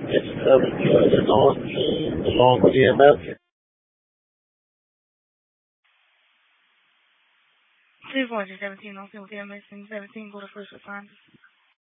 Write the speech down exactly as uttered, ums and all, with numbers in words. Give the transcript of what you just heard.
It's seven driving on along with E M S. Please watch seventeen on with E M S and seventeen go to first responders.